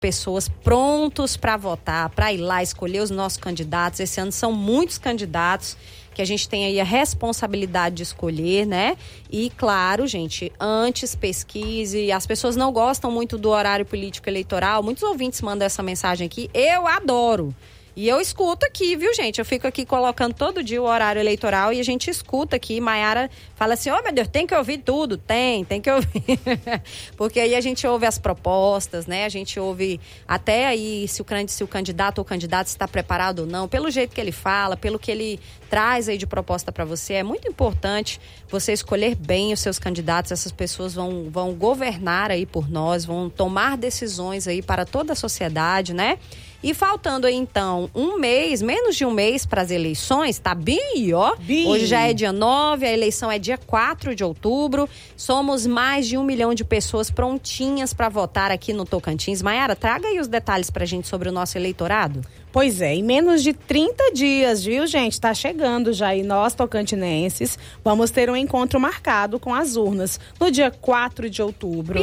pessoas prontos para votar, para ir lá escolher os nossos candidatos. Esse ano são muitos candidatos que a gente tem aí a responsabilidade de escolher, né? E claro, gente, antes pesquise. As pessoas não gostam muito do horário político eleitoral. Muitos ouvintes mandam essa mensagem aqui. Eu adoro. E eu escuto aqui, viu, gente? Eu fico aqui colocando todo dia o horário eleitoral e a gente escuta aqui. Maiara fala assim, meu Deus, tem que ouvir tudo. Tem que ouvir. Porque aí a gente ouve as propostas, né? A gente ouve até aí se o candidato ou candidata está preparado ou não, pelo jeito que ele fala, pelo que ele traz aí de proposta para você. É muito importante você escolher bem os seus candidatos. Essas pessoas vão governar aí por nós, vão tomar decisões aí para toda a sociedade, né? E faltando aí, então, menos de um mês para as eleições, tá bem, ó. Bem. Hoje já é dia 9, a eleição é dia 4 de outubro. Somos mais de 1 milhão de pessoas prontinhas para votar aqui no Tocantins. Maiara, traga aí os detalhes pra gente sobre o nosso eleitorado. Pois é, em menos de 30 dias, viu, gente? Tá chegando já aí nós, tocantinenses, vamos ter um encontro marcado com as urnas no dia 4 de outubro.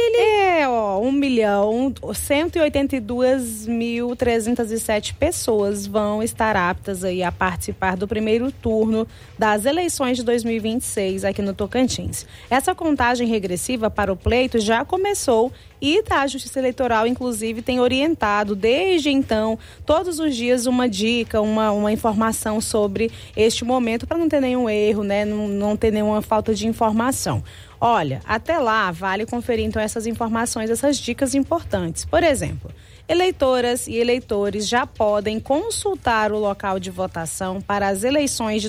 1.182.307 pessoas vão estar aptas aí a participar do primeiro turno das eleições de 2026 aqui no Tocantins. Essa contagem regressiva para o pleito já começou e a Justiça Eleitoral, inclusive, tem orientado desde então, todos os dias, uma dica, uma informação sobre este momento, para não ter nenhum erro, né? Não ter nenhuma falta de informação. Olha, até lá, vale conferir então essas informações, essas dicas importantes. Por exemplo, eleitoras e eleitores já podem consultar o local de votação para as eleições de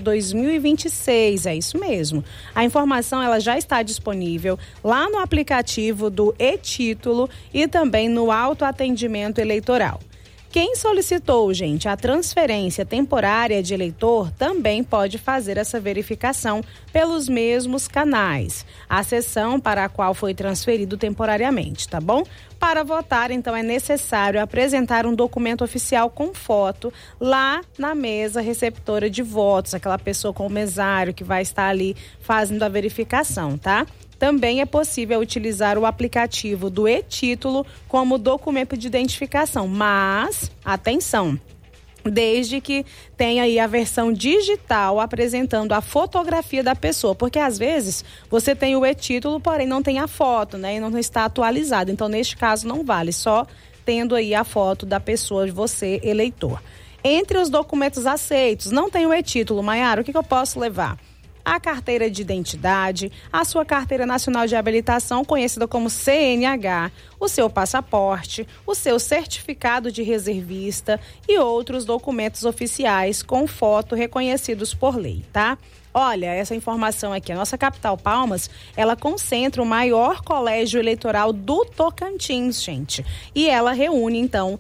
2026, é isso mesmo. A informação ela já está disponível lá no aplicativo do e-Título e também no autoatendimento eleitoral. Quem solicitou, gente, a transferência temporária de eleitor também pode fazer essa verificação pelos mesmos canais. A seção para a qual foi transferido temporariamente, tá bom? Para votar, então, é necessário apresentar um documento oficial com foto lá na mesa receptora de votos, aquela pessoa com o mesário que vai estar ali fazendo a verificação, tá? Também é possível utilizar o aplicativo do e-Título como documento de identificação, mas, atenção, desde que tenha aí a versão digital apresentando a fotografia da pessoa, porque às vezes você tem o e-Título, porém não tem a foto, né, e não está atualizado, então neste caso não vale, só tendo aí a foto da pessoa, você, eleitor. Entre os documentos aceitos, não tem o e-Título, Maiara, o que eu posso levar? A carteira de identidade, a sua carteira nacional de habilitação, conhecida como CNH, o seu passaporte, o seu certificado de reservista e outros documentos oficiais com foto reconhecidos por lei, tá? Olha, essa informação aqui, a nossa capital Palmas, ela concentra o maior colégio eleitoral do Tocantins, gente. E ela reúne, então,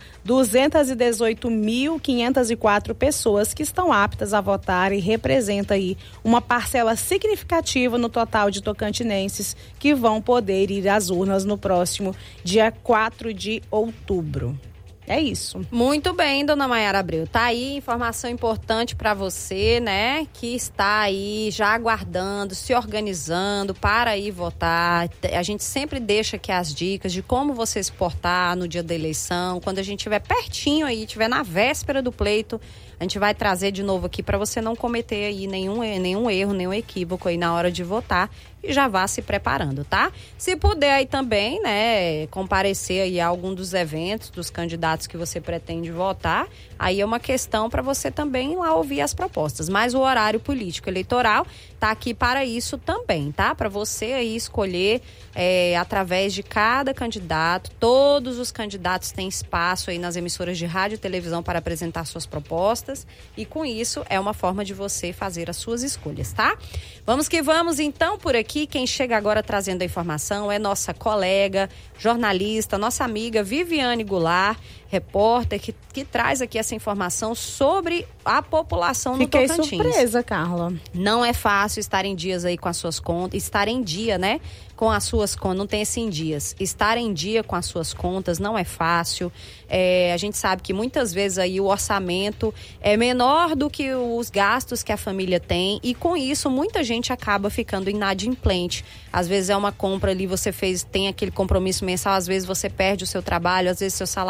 218.504 pessoas que estão aptas a votar e representa aí uma parcela significativa no total de tocantinenses que vão poder ir às urnas no próximo dia 4 de outubro. É isso. Muito bem, dona Maiara Abreu. Tá aí informação importante para você, né? Que está aí já aguardando, se organizando para ir votar. A gente sempre deixa aqui as dicas de como você se portar no dia da eleição. Quando a gente estiver pertinho aí, estiver na véspera do pleito, a gente vai trazer de novo aqui para você não cometer aí nenhum erro, nenhum equívoco aí na hora de votar. E já vá se preparando, tá? Se puder aí também, né, comparecer aí a algum dos eventos dos candidatos que você pretende votar, aí é uma questão para você também ir lá ouvir as propostas. Mas o horário político eleitoral tá aqui para isso também, tá? Para você aí escolher através de cada candidato. Todos os candidatos têm espaço aí nas emissoras de rádio e televisão para apresentar suas propostas e com isso é uma forma de você fazer as suas escolhas, tá? Vamos que vamos então por aqui. Quem chega agora trazendo a informação é nossa colega, jornalista, nossa amiga Viviane Goulart, repórter, que traz aqui essa informação sobre a população no Tocantins. Fiquei surpresa, Carla. Não é fácil estar em dias aí com as suas contas, estar em dia, né? Com as suas contas, não tem esse em dias. Estar em dia com as suas contas não é fácil. A gente sabe que muitas vezes aí o orçamento é menor do que os gastos que a família tem e com isso muita gente acaba ficando inadimplente. Às vezes é uma compra ali, você tem aquele compromisso mensal, às vezes você perde o seu trabalho, às vezes seu salário